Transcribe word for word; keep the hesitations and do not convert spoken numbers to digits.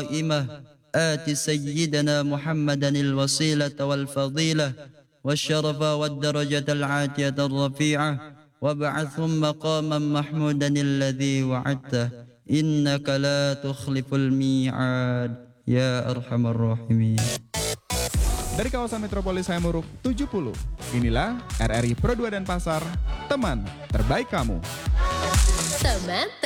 القائمة آت سيدنا محمدا الوسيلة والفضيلة والشرف والدرجة العاتية الرفيعة وابعثهم مقاما محمودا الذي وعدته إنك لا تخلف الميعاد يا أرحم الراحمين. Dari kawasan metropolis Hayamuruk tujuh puluh, inilah R R I Pro dua Denpasar, teman terbaik kamu. Teman